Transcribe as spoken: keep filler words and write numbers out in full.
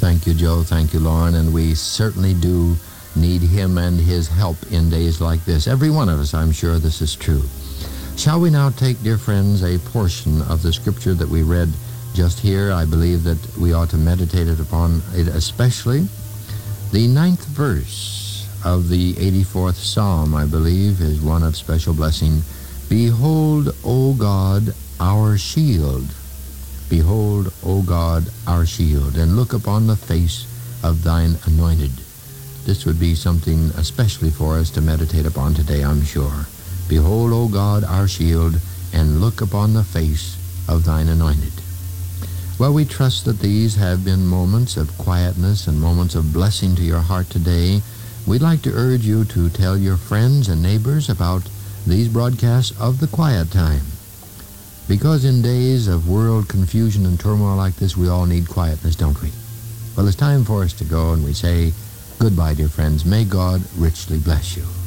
Thank you, Joe. Thank you, Lauren. And we certainly do need him and his help in days like this. Every one of us, I'm sure this is true. Shall we now take, dear friends, a portion of the scripture that we read just here? I believe that we ought to meditate it upon it especially. The ninth verse of the eighty-fourth Psalm, I believe, is one of special blessing. Behold, O God, our shield. Behold, O God, our shield, and look upon the face of thine anointed. This would be something especially for us to meditate upon today, I'm sure. Behold, O God, our shield, and look upon the face of thine anointed. Well, we trust that these have been moments of quietness and moments of blessing to your heart today. We'd like to urge you to tell your friends and neighbors about these broadcasts of the Quiet Time. Because in days of world confusion and turmoil like this, we all need quietness, don't we? Well, it's time for us to go, and we say goodbye, dear friends. May God richly bless you.